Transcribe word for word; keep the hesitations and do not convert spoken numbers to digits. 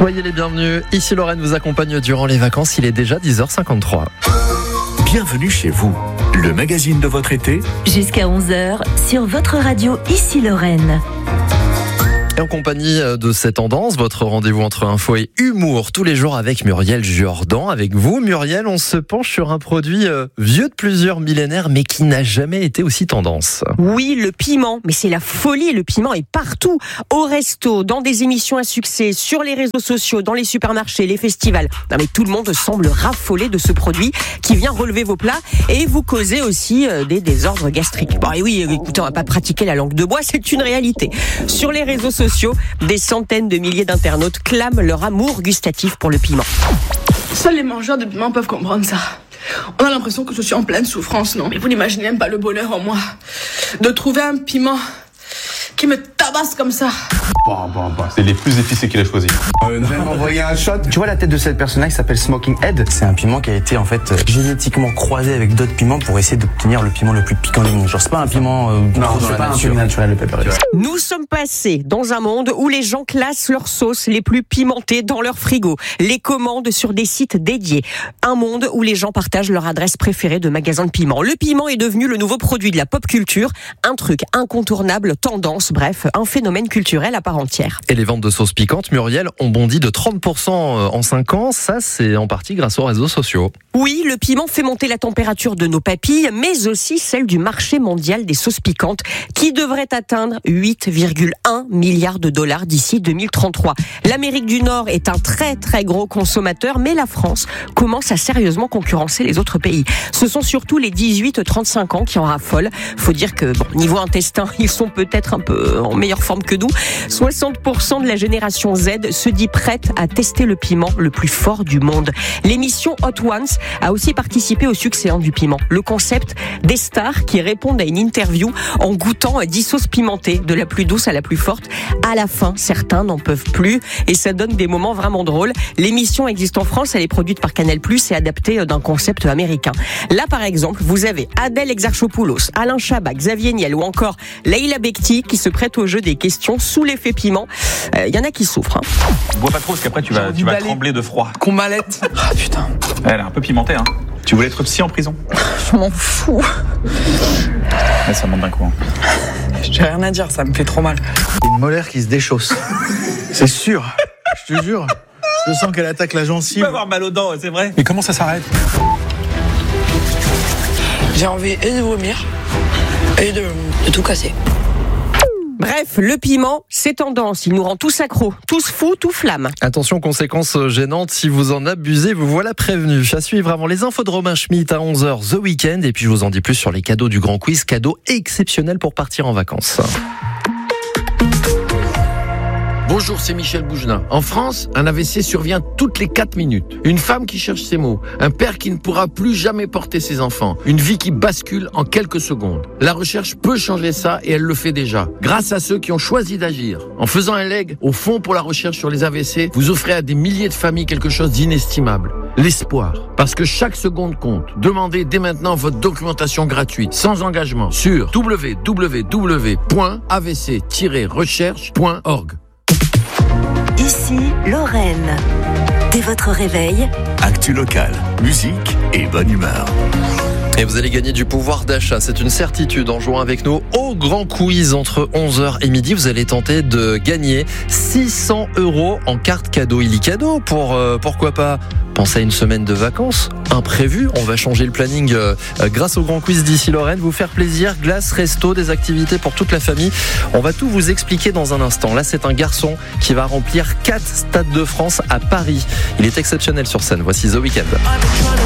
Soyez les bienvenus. Ici Lorraine vous accompagne durant les vacances. Il est déjà dix heures cinquante-trois. Bienvenue chez vous, le magazine de votre été. Jusqu'à onze heures sur votre radio Ici Lorraine. Et en compagnie de ces tendances, votre rendez-vous entre info et humour tous les jours avec Muriel Jordan. Avec vous, Muriel, on se penche sur un produit euh, vieux de plusieurs millénaires, mais qui n'a jamais été aussi tendance. Oui, le piment. Mais c'est la folie, le piment est partout. Au resto, dans des émissions à succès, sur les réseaux sociaux, dans les supermarchés, les festivals. Non mais tout le monde semble raffoler de ce produit qui vient relever vos plats et vous causer aussi euh, des désordres gastriques. Bon, et oui, écoutez, on va pas pratiquer la langue de bois, c'est une réalité. Sur les réseaux sociaux, sociaux, des centaines de milliers d'internautes clament leur amour gustatif pour le piment. Seuls les mangeurs de piment peuvent comprendre ça. On a l'impression que je suis en pleine souffrance, non? Mais vous n'imaginez même pas le bonheur en moi de trouver un piment qui me tabasse comme ça. Bon, bon, bon, c'est les plus épicés qu'il a choisi. Euh, non. Vraiment envoyer un shot. Tu vois la tête de cette personne-là qui s'appelle Smoking Head. C'est un piment qui a été en fait génétiquement croisé avec d'autres piments pour essayer d'obtenir le piment le plus piquant du monde. Genre c'est pas un piment euh, non, c'est pas un piment naturel le pepper. Nous sommes passés dans un monde où les gens classent leurs sauces les plus pimentées dans leur frigo, les commandent sur des sites dédiés. Un monde où les gens partagent leur adresse préférée de magasin de piment. Le piment est devenu le nouveau produit de la pop culture, un truc incontournable, tendance, bref, un phénomène culturel à part entière. Et les ventes de sauces piquantes, Muriel, ont bondi de trente pour cent en cinq ans. Ça, c'est en partie grâce aux réseaux sociaux. Oui, le piment fait monter la température de nos papilles, mais aussi celle du marché mondial des sauces piquantes, qui devrait atteindre huit virgule un milliards de dollars d'ici deux mille trente-trois. L'Amérique du Nord est un très très gros consommateur, mais la France commence à sérieusement concurrencer les autres pays. Ce sont surtout les dix-huit à trente-cinq ans qui en raffolent. Faut dire que, bon, niveau intestin, ils sont peut-être un peu en meilleure forme que nous. soixante pour cent de la génération Z se dit prête à tester le piment le plus fort du monde. L'émission Hot Ones a aussi participé au succès du piment. Le concept des stars qui répondent à une interview en goûtant à dix sauces pimentées, de la plus douce à la plus forte. À la fin, certains n'en peuvent plus et ça donne des moments vraiment drôles. L'émission existe en France, elle est produite par Canal plus, et adaptée d'un concept américain. Là, par exemple, vous avez Adèle Exarchopoulos, Alain Chabat, Xavier Niel ou encore Leïla Bekti qui se prête au jeu des questions sous l'effet piment. Il euh, y en a qui souffrent. Hein. Bois pas trop parce qu'après tu vas, tu vas trembler de froid. Qu'on m'allait. Ah putain. Elle est un peu pimentée, hein. Tu voulais être psy en prison? Je m'en fous. Ouais, ça monte d'un coup. Hein. J'ai rien à dire, ça me fait trop mal. Une molaire qui se déchausse. C'est sûr. Je te jure. Je sens qu'elle attaque la gencive. Tu vas avoir mal aux dents, c'est vrai. Mais comment ça s'arrête? J'ai envie et de vomir et de, de tout casser. Bref, le piment, c'est tendance. Il nous rend tous accros, tous fous, tout flamme. Attention, conséquences gênantes, si vous en abusez, vous voilà prévenu. À suivre avant les infos de Romain Schmitt à onze heures The Weekend. Et puis je vous en dis plus sur les cadeaux du Grand Quiz, cadeaux exceptionnels pour partir en vacances. Bonjour, c'est Michel Bougelin. En France, un A V C survient toutes les quatre minutes. Une femme qui cherche ses mots. Un père qui ne pourra plus jamais porter ses enfants. Une vie qui bascule en quelques secondes. La recherche peut changer ça et elle le fait déjà. Grâce à ceux qui ont choisi d'agir. En faisant un leg au Fonds pour la recherche sur les A V C, vous offrez à des milliers de familles quelque chose d'inestimable. L'espoir. Parce que chaque seconde compte. Demandez dès maintenant votre documentation gratuite, sans engagement, sur w w w point a v c tiret recherche point org. Ici Lorraine. Dès votre réveil, Actu locale, musique et bonne humeur. Et vous allez gagner du pouvoir d'achat, c'est une certitude en jouant avec nous au grand quiz entre onze heures et midi. Vous allez tenter de gagner six cents euros en carte cadeau illicadeau pour, euh, pourquoi pas, penser à une semaine de vacances imprévue. On va changer le planning euh, grâce au grand quiz d'ici Lorraine, vous faire plaisir, glace, resto, des activités pour toute la famille. On va tout vous expliquer dans un instant. Là, c'est un garçon qui va remplir quatre stades de France à Paris. Il est exceptionnel sur scène. Voici The Weeknd.